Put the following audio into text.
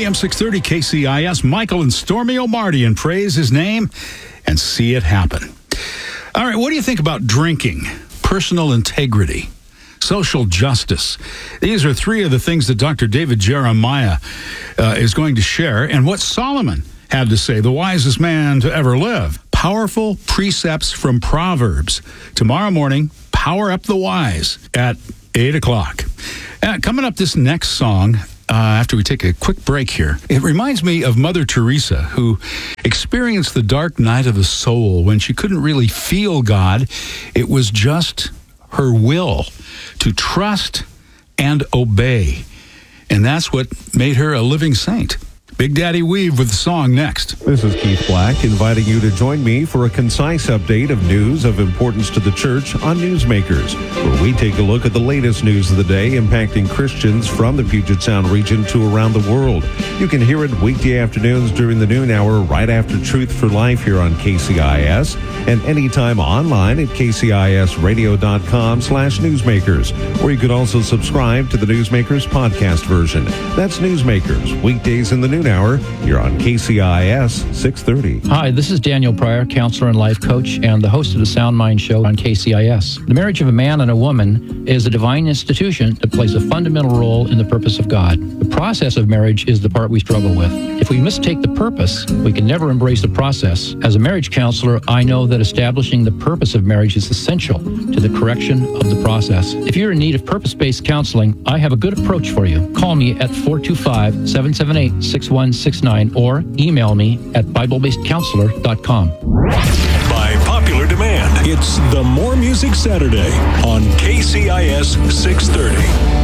AM 630 KCIS, Michael and Stormy O'Marty, and praise his name and see it happen. All right, what do you think about drinking, personal integrity, social justice? These are three of the things that Dr. David Jeremiah is going to share, and what Solomon had to say, the wisest man to ever live. Powerful precepts from Proverbs. Tomorrow morning, Power Up the Wise at 8 o'clock. Coming up, this next song, after we take a quick break here, it reminds me of Mother Teresa, who experienced the dark night of the soul when she couldn't really feel God. It was just her will to trust and obey. And that's what made her a living saint. Big Daddy Weave with the song next. This is Keith Black inviting you to join me for a concise update of news of importance to the church on Newsmakers, where we take a look at the latest news of the day impacting Christians from the Puget Sound region to around the world. You can hear it weekday afternoons during the noon hour right after Truth for Life here on KCIS, and anytime online at kcisradio.com/newsmakers, or you could also subscribe to the Newsmakers podcast version. That's Newsmakers, weekdays in the noon hour. You're on KCIS 630. Hi, this is Daniel Pryor, counselor and life coach, and the host of the Sound Mind Show on KCIS. The marriage of a man and a woman is a divine institution that plays a fundamental role in the purpose of God. The process of marriage is the part we struggle with. If we mistake the purpose, we can never embrace the process. As a marriage counselor, I know that establishing the purpose of marriage is essential to the correction of the process. If you're in need of purpose-based counseling, I have a good approach for you. Call me at 425-778-6169 or email me at BibleBasedCounselor.com. By popular demand, it's the More Music Saturday on KCIS 630.